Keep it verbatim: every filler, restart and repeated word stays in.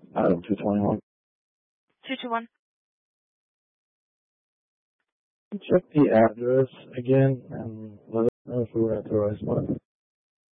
Item two twenty-one. two two one. Check the address again and let us know if we were at the right spot.